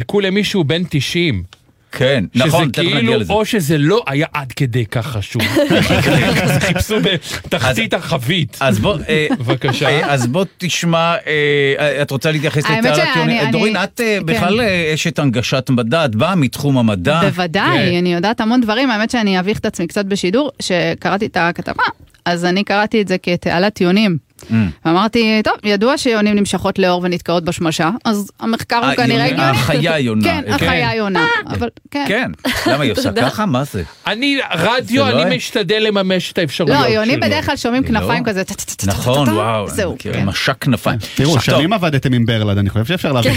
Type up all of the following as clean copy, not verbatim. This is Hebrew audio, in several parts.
חיכו למישהו בן 90. כן, נכון, שזה כאילו, או שזה לא היה עד כדי כך חשוב. חיפשו בתחתית החבית. אז בוא, בבקשה. אז בוא תשמע, את רוצה להתייחס לתעלת טיעונים? דורין, את בכלל אשת הנגשת מדע, את באה מתחום המדע. בוודאי, אני יודעת המון דברים, האמת שאני אביך את עצמי קצת בשידור, שקראתי את הכתבה, אז אני קראתי את זה כתעלת טיעונים. ואמרתי, טוב, ידוע שיונים נמשכות לאור ונתקעות בשמשה, אז המחקר הוא כנראה הגיוני. החיה יונה. כן, החיה יונה. אבל כן. כן, למה היא עושה ככה? מה זה? רדיו, אני משתדל לממש את האפשרויות. לא, יונים בדרך כלל שומעים כנפיים כזה. נכון, וואו. זהו. משק כנפיים. תראו, שנים עבדתם עם ברלד, אני חושב שאפשר להבין.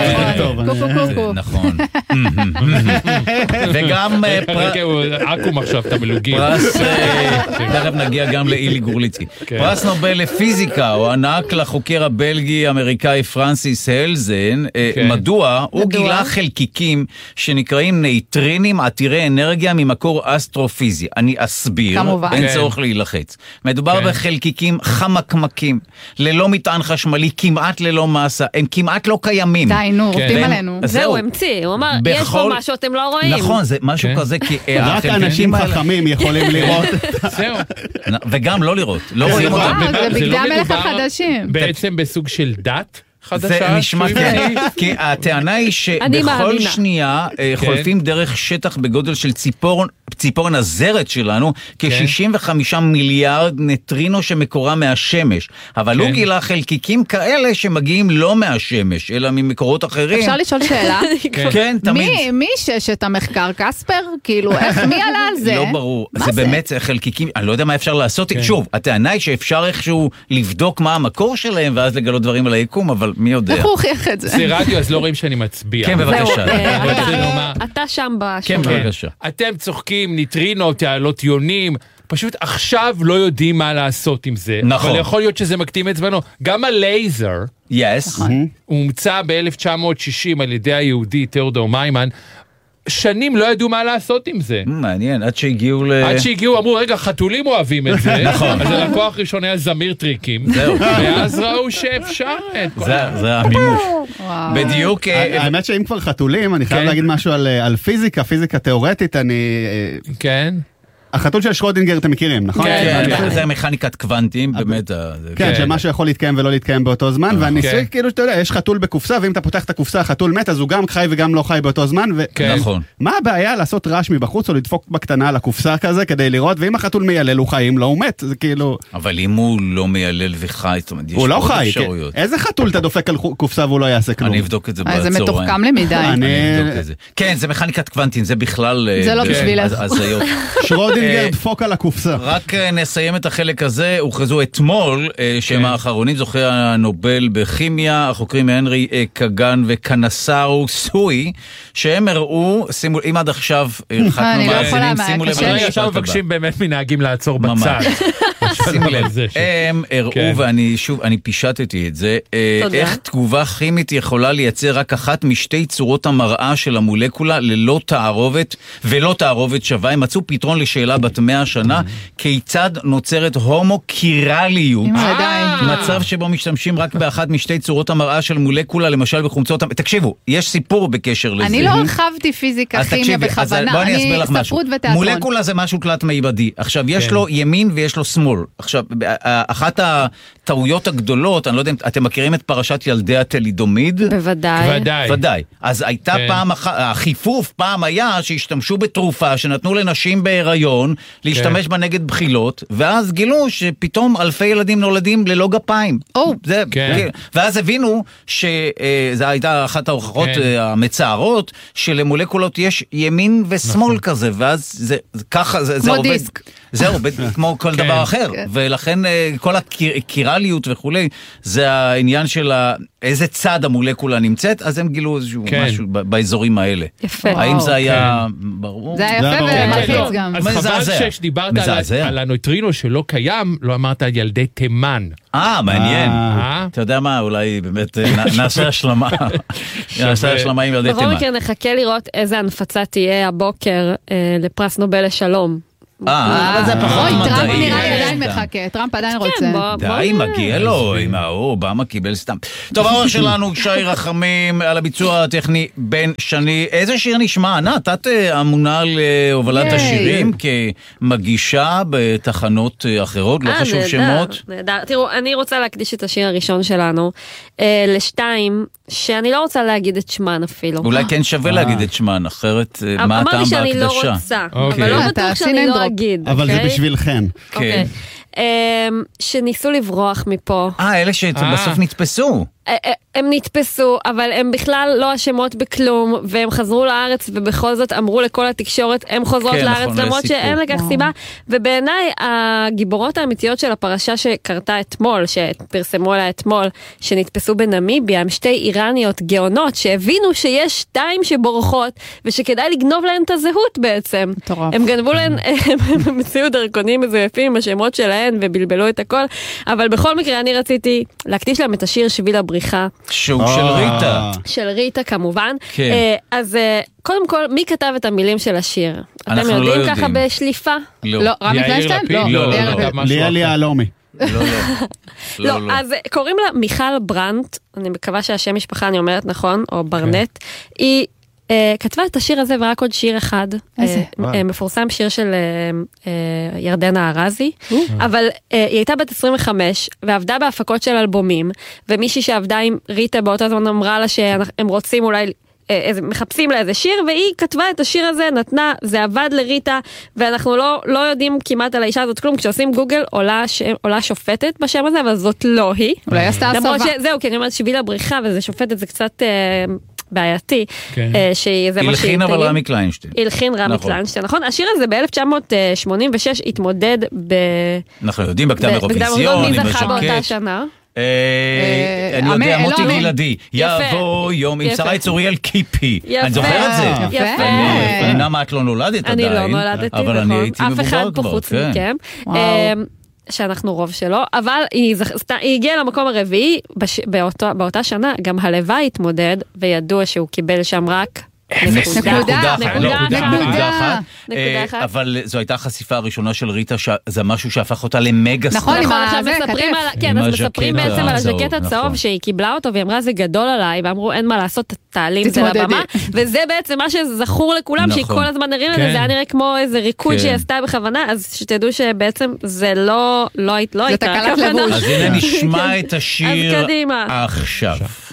נכון. וגם עקום עכשיו, אתה מלוגים. תכף נגיע גם לאילי גורליצקי. פרס נובל לפיזיקה, הוא ענק לחוקר הבלגי-אמריקאי פרנסיס הלזן. מדוע? הוא גילה חלקיקים שנקראים נייטרינים עתירי אנרגיה ממקור אסטרופיזי. אני אסביר, אין צורך להילחץ. מדובר בחלקיקים חמקמקים, ללא מטען חשמלי, כמעט ללא מסה, הם כמעט לא קיימים. די, נו, עובדים עלינו. זהו, המציא, הוא אמר, יש פה משהו אתם לא רואים. נכון, זה משהו כזה, רק אנשים חכמים יכולים לראות. זהו. וגם לא לראות, לא רואים אותם. זה בגדי המלך החדשים. בעצם בסוג של דת חדשה. זה נשמע כי הטענה היא שבכל שנייה חולפים דרך שטח בגודל של ציפורן הזרת שלנו, כ-65 מיליארד נטרינו שמקורה מהשמש. אבל הוא גילה חלקיקים כאלה שמגיעים לא מהשמש, אלא ממקורות אחרים. אפשר לשאול שאלה? כן, תמיד. מי שש את המחקר? קספר? כאילו, מי עלה על זה? לא ברור. זה באמת חלקיקים, אני לא יודע מה אפשר לעשות. שוב, הטענה היא שאפשר איכשהו לבדוק מה המקור שלהם, ואז לגלות דברים על היקום, אבל מי יודע? איך הוא הוכיח את זה? זה רדיו, אז לא רואים שאני מצביע. כן, בבקשה. אתה שם כן, בבקשה. אתם צוחקים, ניטרינו, תעלות יונים, פשוט עכשיו לא יודעים מה לעשות עם זה. נכון. אבל יכול להיות שזה מקטים את זמנו. גם הלייזר, הוא הומצא ב-1960 על ידי היהודי תיאודור מיימן, שנים לא ידעו מה לעשות עם זה. מעניין, עד שהגיעו אמרו, רגע, חתולים אוהבים את זה. נכון. אז הלקוח ראשון היה זמיר טריקים. ואז ראו שאפשר. זה המימוש. בדיוק. האמת שאם כבר חתולים, אני חייב להגיד משהו על פיזיקה, פיזיקה תיאורטית, כן. החתול של שרודינגר אתם מכירים, נכון? כן, זה מכניקת קוונטים, באמת. כן, שמה שיכול להתקיים ולא להתקיים באותו זמן, והניסוי, כאילו שאתה יודע, יש חתול בקופסה, ואם אתה פותח את הקופסה, החתול מת, אז הוא גם חי וגם לא חי באותו זמן, נכון. מה הבעיה לעשות רעש מבחוץ, או לדפוק בקטנה על הקופסה כזה, כדי לראות, ואם החתול מיילל, הוא חי, אם לא, הוא מת, זה כאילו... אבל אם הוא לא מיילל וחי, זאת אומרת, יש הוא לא עוד חי, אפשרויות. איזה חתול אתה דופק על קופסה והוא לא יעשה כלום? אני אבדוק את זה בצהריים. זה מתוחכם למדי. אני אבדוק את זה. כן, זה מכניקת קוונטים, זה בכלל... זה לא בשבילך. שרודינגר דפוק על הקופסה. רק נסיים את החלק הזה. הוכרזו אתמול שהם האחרונים זוכי הנובל בכימיה, החוקרים הנרי קגן וקנסאו סוי, שהם הראו, אם עד עכשיו הרחקנו מהאזינים, שימו לב. עכשיו מבקשים באמת מנהגים לעצור בצד. שימו לב. הם הראו, ואני שוב, אני פישטתי את זה, איך תגובה כימית יכולה לייצר רק אחת משתי צורות המראה של המולקולה ללא תערובת ולא תערובת שווה. הם מצאו פתרון לשאלה בת 100 שנה, כיצד נוצרת הומוקירליות, מצב שבו משתמשים רק באחת משתי צורות המראה של מולקולה, למשל בחומצות. תקשיבו, יש סיפור בקשר לזה. אני לא הרחבתי פיזיקה, כימיה בכוונה, אני ספרות ותיאטרון. מולקולה זה משהו תלת מימדי. עכשיו, יש לו ימין ויש לו שמאל. עכשיו, אחת הטעויות הגדולות, אני לא יודע אם אתם מכירים את פרשת ילדי הטלידומיד? בוודאי. אז הייתה פעם, החיפוף פעם היה שהשתמשו בתרופה שנתנו לנשים בהיריון להשתמש בה נגד בחילות, ואז גילו שפתאום אלפי ילדים נולדים ללא גפיים. ואז הבינו שזו הייתה אחת ההוכחות המצערות, שלמולקולות יש ימין ושמאל כזה, ואז זה ככה, זה עובד. זהו, כמו כל דבר אחר. ולכן כל הקירליות וכולי, זה העניין של איזה צד המולקולה נמצאת, אז הם גילו איזשהו משהו באזורים האלה. יפה. האם זה היה ברור? זה היה יפה ומלחיץ גם. אז חבל שדיברת על הנויטרינו שלא קיים, לא אמרת על ילדי תימן. מעניין. אתה יודע מה, אולי באמת נעשה השלמה. נעשה השלמה עם ילדי תימן. בכל מקרה נחכה לראות איזה הנפצה תהיה הבוקר לפרס נובל לשלום. אבל זה פחות מדעי. טראמפ נראה לי עדיין מחכה, טראמפ עדיין רוצה. די, מגיע לו, עם אובמה קיבל סתם. טוב, האורח שלנו, שי רחמים, על הביצוע הטכני בן שני. איזה שיר נשמע? ענת, את אמונה על הובלת השירים כמגישה בתחנות אחרות, לא חשוב שמות? נהדר. תראו, אני רוצה להקדיש את השיר הראשון שלנו לשתיים, שאני לא רוצה להגיד את שמן אפילו. אולי כן שווה להגיד את שמן, אחרת מה הטעם בהקדשה? אמרתי שאני לא רוצה, אבל לא בטוח שאני לא אגיד. אבל זה בשבילכם. כן. שניסו לברוח מפה. אלה שבסוף נתפסו. הם נתפסו, אבל הם בכלל לא אשמות בכלום, והם חזרו לארץ, ובכל זאת אמרו לכל התקשורת, הם חוזרות לארץ, למרות שאין לכך סיבה. ובעיניי, הגיבורות האמיתיות של הפרשה שקרתה אתמול, שפרסמו עליה אתמול, שנתפסו בנמיביה, הם שתי איראניות גאונות, שהבינו שיש שתיים שבורחות, ושכדאי לגנוב להן את הזהות בעצם. הם גנבו להן, הם מציאו דרכונים מזויפים, השמות שלהן, ובלבלו את הכל. אבל בכל מקרה, אני רציתי להקדיש להם את השיר שביל הבריחה. שהוא של ריטה. של ריטה כמובן. אז קודם כל, מי כתב את המילים של השיר? אתם יודעים ככה בשליפה? לא. רמי קלשטיין? לא. ליה אלומי. לא, אז קוראים לה מיכל ברנט, אני מקווה שהשם משפחה אני אומרת נכון, או ברנט. היא כתבה את השיר הזה ורק עוד שיר אחד, מפורסם שיר של ירדנה ארזי, אבל היא הייתה בת 25 ועבדה בהפקות של אלבומים, ומישהי שעבדה עם ריטה באותה זמן אמרה לה שהם רוצים אולי מחפשים לה איזה שיר, והיא כתבה את השיר הזה, נתנה, זה עבד לריטה, ואנחנו לא יודעים כמעט על האישה הזאת כלום, כשעושים גוגל עולה שופטת בשם הזה, אבל זאת לא היא. אולי עשתה הסובה. זהו, כי אני אומרת שביל הבריחה, וזה שופטת, זה קצת בעייתי, שזה מה הלחין אבל רמי קליינשטיין. הלחין רמי קליינשטיין, נכון? השיר הזה ב-1986 התמודד אנחנו יודעים, בקדם אירוויזיון, מי זכה באותה שנה? אני יודע, מוטי גלעדי, יבוא יום עם שרה צוריאל קיפי, אני זוכר את זה. יפה. אני נמה את לא נולדת עדיין, אני לא נולדתי, אבל אני הייתי מבוגר כבר. אף אחד פה חוץ מכם. שאנחנו רוב שלו, אבל היא הגיעה למקום הרביעי, באותה שנה גם הלוואי התמודד, וידוע שהוא קיבל שם רק נקודה אחת. אבל זו הייתה החשיפה הראשונה של ריטה, זה משהו שהפך אותה למגה סטאר. נכון, אז מספרים בעצם על הז'קט הצהוב שהיא קיבלה אותו, והיא אמרה זה גדול עליי, ואמרו אין מה לעשות, תעלים את זה לבמה, וזה בעצם מה שזכור לכולם, שהיא כל הזמן הרים לזה, זה היה נראה כמו איזה ריקוד שהיא עשתה בכוונה, אז שתדעו שבעצם זה לא הייתה הכוונה. אז הנה נשמע את השיר עכשיו.